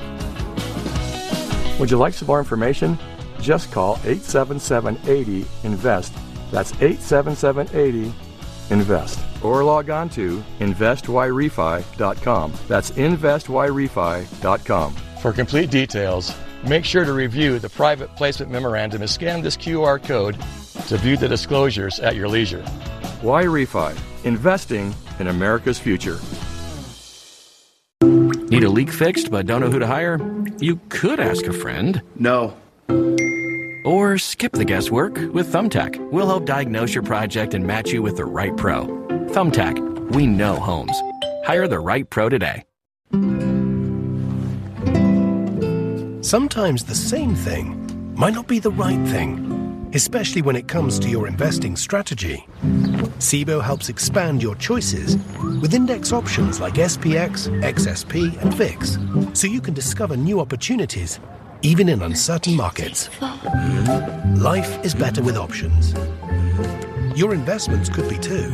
Would you like some more information? Just call eight seven seven, eight zero, INVEST. That's eight seven seven, eight zero, INVEST. Or log on to invest y refi dot com. That's invest y refi dot com. For complete details, make sure to review the private placement memorandum and scan this Q R code to view the disclosures at your leisure. Y-Refi, investing in America's future. Need a leak fixed but don't know who to hire? You could ask a friend. No. Or skip the guesswork with Thumbtack. We'll help diagnose your project and match you with the right pro. Thumbtack, we know homes. Hire the right pro today. Sometimes the same thing might not be the right thing, especially when it comes to your investing strategy. S I B O helps expand your choices with index options like S P X, X S P, and V I X, so you can discover new opportunities even in uncertain markets. Life is better with options. Your investments could be too.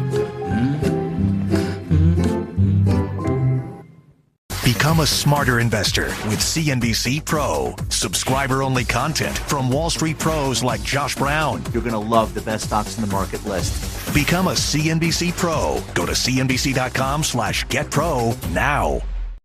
Become a smarter investor with C N B C Pro. Subscriber-only content from Wall Street pros like Josh Brown. You're going to love the best stocks in the market list. Become a C N B C Pro. Go to cnbc.com slash get pro now.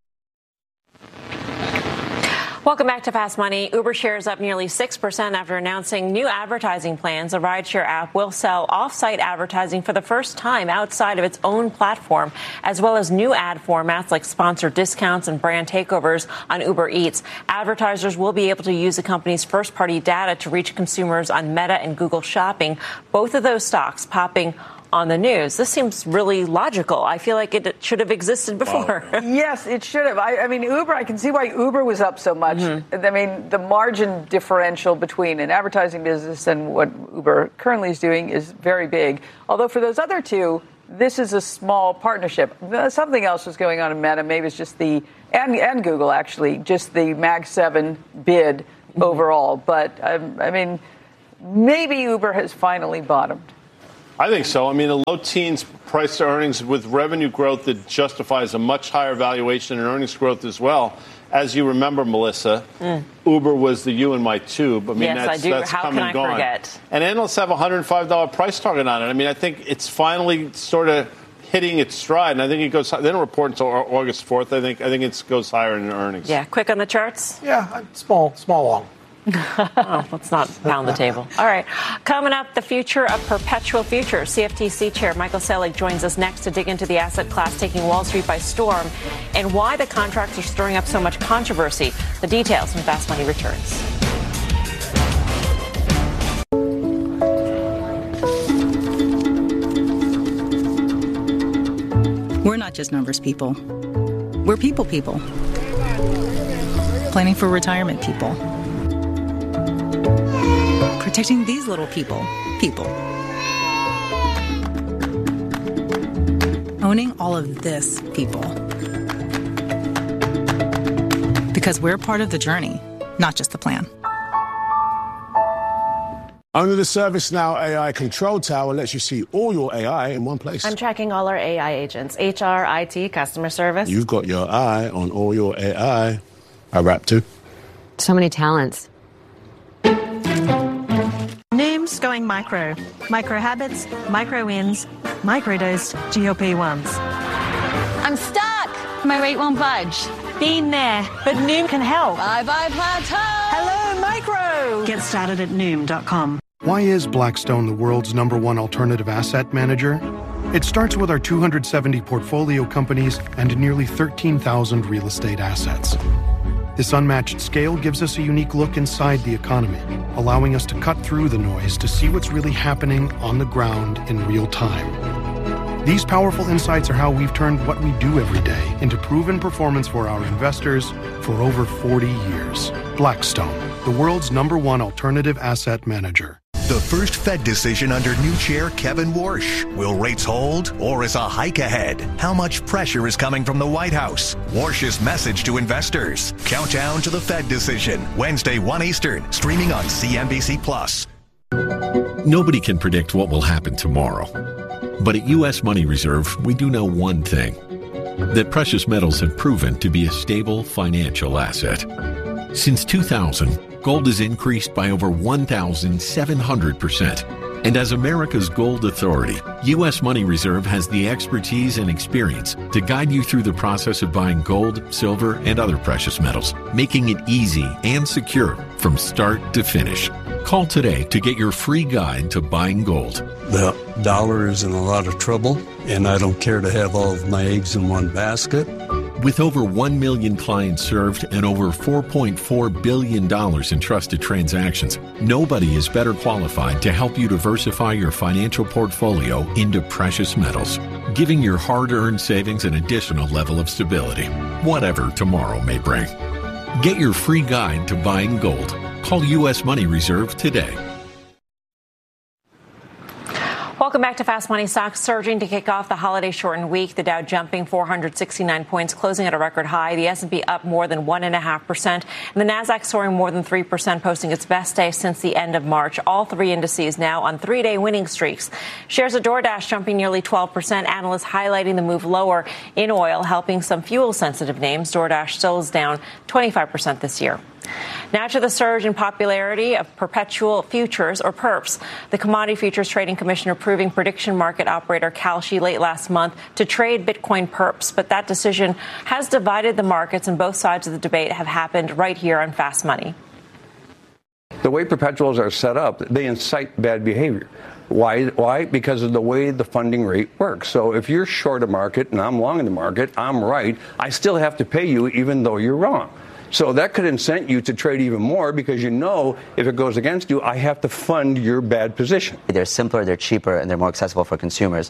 Welcome back to Fast Money. Uber shares up nearly six percent after announcing new advertising plans. The rideshare app will sell off-site advertising for the first time outside of its own platform, as well as new ad formats like sponsored discounts and brand takeovers on Uber Eats. Advertisers will be able to use the company's first-party data to reach consumers on Meta and Google Shopping, both of those stocks popping on the news. This seems really logical. I feel like it should have existed before. Wow. Yes, it should have. I, I mean, Uber, I can see why Uber was up so much. Mm-hmm. I mean, the margin differential between an advertising business and what Uber currently is doing is very big. Although for those other two, this is a small partnership. Something else was going on in Meta. Maybe it's just the, and, and Google actually, just the Mag seven bid mm-hmm. overall. But, um, I mean, maybe Uber has finally bottomed. I think so. I mean, the low teens price to earnings with revenue growth that justifies a much higher valuation and earnings growth as well. As you remember, Melissa, mm. Uber was the you in my tube. I mean, yes, that's, I do. that's How come can and I gone. forget? And analysts have a one hundred five dollars price target on it. I mean, I think it's finally sort of hitting its stride, and I think it goes. They don't report until August fourth. I think. I think it goes higher in earnings. Yeah, quick on the charts. Yeah, small, small, long. Oh, let's not pound the table. All right. Coming up, the future of perpetual futures. C F T C Chair Michael Selig joins us next to dig into the asset class taking Wall Street by storm and why the contracts are stirring up so much controversy. The details when Fast Money returns. We're not just numbers people. We're people people. Planning for retirement people. Protecting these little people, people. Owning all of this, people. Because we're part of the journey, not just the plan. Only the ServiceNow A I Control Tower lets you see all your A I in one place. I'm tracking all our A I agents, H R, I T, customer service. You've got your eye on all your A I. I rap too. So many talents. Noom's going micro. Micro habits, micro wins, microdosed G L P ones. I'm stuck. My weight won't budge. Been there, but Noom can help. Bye bye plateau. Hello, micro. Get started at noom dot com. Why is Blackstone the world's number one alternative asset manager? It starts with our two hundred seventy portfolio companies and nearly thirteen thousand real estate assets. This unmatched scale gives us a unique look inside the economy, allowing us to cut through the noise to see what's really happening on the ground in real time. These powerful insights are how we've turned what we do every day into proven performance for our investors for over forty years. Blackstone, the world's number one alternative asset manager. The first Fed decision under new chair Kevin Warsh. Will rates hold or is a hike ahead? How much pressure is coming from the White House? Warsh's message to investors. Countdown to the Fed decision. Wednesday, one Eastern. Streaming on C N B C Plus. Nobody can predict what will happen tomorrow. But at U S Money Reserve, we do know one thing. That precious metals have proven to be a stable financial asset. Since two thousand, gold has increased by over one thousand seven hundred percent. And as America's gold authority, U S Money Reserve has the expertise and experience to guide you through the process of buying gold, silver, and other precious metals, making it easy and secure from start to finish. Call today to get your free guide to buying gold. The dollar is in a lot of trouble, and I don't care to have all of my eggs in one basket. With over one million clients served and over four point four billion dollars in trusted transactions, nobody is better qualified to help you diversify your financial portfolio into precious metals, giving your hard-earned savings an additional level of stability, whatever tomorrow may bring. Get your free guide to buying gold. Call U S Money Reserve today. Welcome back to Fast Money. Stocks surging to kick off the holiday-shortened week. The Dow jumping four hundred sixty-nine points, closing at a record high. The S and P up more than one point five percent. And the Nasdaq soaring more than three percent, posting its best day since the end of March. All three indices now on three-day winning streaks. Shares of DoorDash jumping nearly twelve percent. Analysts highlighting the move lower in oil, helping some fuel-sensitive names. DoorDash still is down twenty-five percent this year. Now to the surge in popularity of perpetual futures, or perps. The Commodity Futures Trading Commission approving prediction market operator Kalshi late last month to trade Bitcoin perps. But that decision has divided the markets, and both sides of the debate have happened right here on Fast Money. The way perpetuals are set up, they incite bad behavior. Why? Why? Because of the way the funding rate works. So if you're short a market and I'm long in the market, I'm right, I still have to pay you even though you're wrong. So that could incent you to trade even more because you know if it goes against you, I have to fund your bad position. They're simpler, they're cheaper, and they're more accessible for consumers.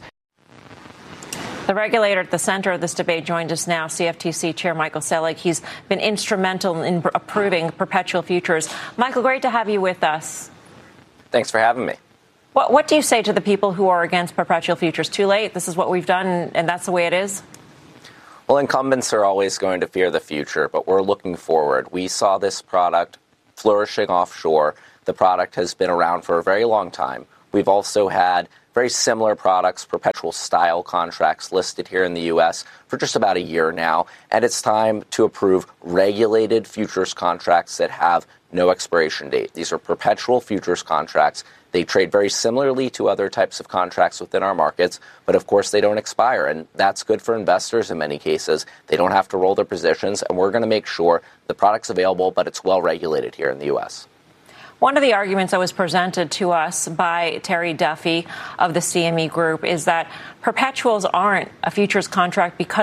The regulator at the center of this debate joined us now, C F T C Chair Michael Selig. He's been instrumental in approving perpetual futures. Michael, great to have you with us. Thanks for having me. What, what do you say to the people who are against perpetual futures? Too late? This is what we've done, and that's the way it is? Well, incumbents are always going to fear the future, but we're looking forward. We saw this product flourishing offshore. The product has been around for a very long time. We've also had very similar products, perpetual style contracts listed here in the U S for just about a year now. And it's time to approve regulated futures contracts that have no expiration date. These are perpetual futures contracts. They trade very similarly to other types of contracts within our markets, but of course they don't expire, and that's good for investors in many cases. They don't have to roll their positions, and we're going to make sure the product's available, but it's well regulated here in the U S. One of the arguments that was presented to us by Terry Duffy of the C M E Group is that perpetuals aren't a futures contract because